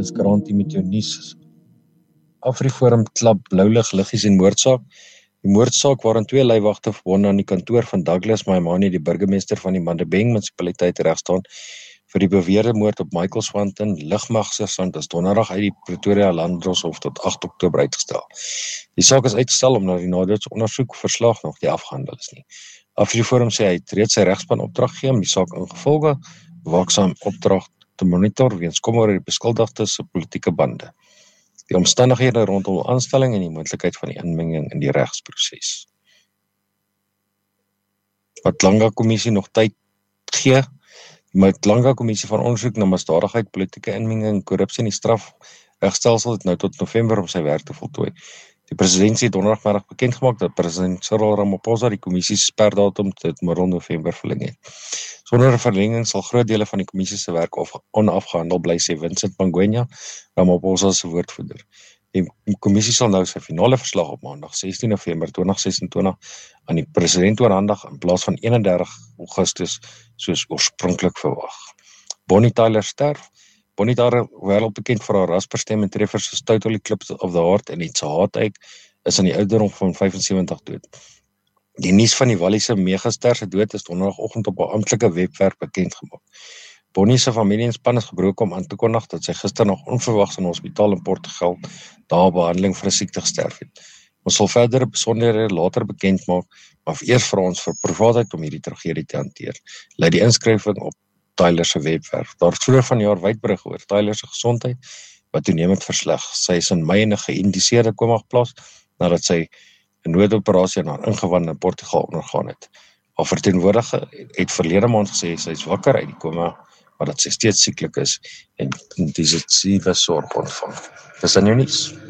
is Grantie met jou nuus. AfriForum klap bloulig liggies en moordsaak. Die moordsaak waarin 2 leiwagte verbonde aan die kantoor van Douglas Maimane, die burgemeester van die Mandebeng munisipaliteit, regstaan vir die beweerde moord op Michael Swanton, lugmagsersant, is donderdag uit die Pretoria Landdroshof tot 8 Oktober uitgestel. Die saak is uitgestel omdat die nadoetsondersoek verslag nog nie afgehandel is nie. AfriForum sê hy het reeds sy regspan opdrag gegee om die saak ingevolge waaksaam opdrag te monitor weens kommer oor die beskuldigdes se politieke bande, die omstandighede rondom die aanstelling en die moontlikheid van die inmenging in die regsproses. Matlanga Kommissie nog tyd gee. Die Matlanga Kommissie van ondersoek na misdadigheid, politieke inmenging en korrupsie in die strafregstelsel het nou tot November om sy werk te voltooi. Die presidentskap het donderdagmiddag bekendgemaak dat president Cyril Ramaphosa die kommissie se sperdatum tot middel November verleng het. Sonder 'n verlenging sal groot dele van die kommissie se werk onafgehandel bly, sê Vincent Mangwenya, Ramaphosa se woordvoerder. Die kommissie sal nou sy finale verslag op maandag 16 November 2026 aan die president oorhandig in plaas van 31 Augustus soos oorspronklik verwag. Bonnie Tyler sterf. Bonnie Tyler, wêreldbekend vir haar rasperstem en treffers soos Total Eclipse of the Heart en It's a Heartache, is aan die ouderdom van 75 dood. Die nuus van die Walliese megaster se dood is donderdagoggend op haar amptelike webwerf bekendgemaak. Bonnie se familie en span is gebroken om aan te kondig dat sy gister nog onverwags in 'n hospitaal in Portugal daar behandeling vir 'n siekte gesterf het. Ons sal verdere besonderhede later bekend maak, maar eers vra ons vir privaatheid om hierdie tragedie te hanteer. Lei die inskrywing op Tyler se webwerf. Daar het vroeër vanjaar wyd berig oor Tyler se gesondheid wat toenemend versleg. Sy is in Mei in 'n geïndiseerde koma geplaas nadat sy 'n noodoperasie aan haar ingewand in Portugal ondergaan het. Haar verteenwoordiger het verlede maand gesê sy is wakker uit die koma, maar dat sy steeds sieklik is en intensiewe sorg ontvang. Dis dan jou nuus.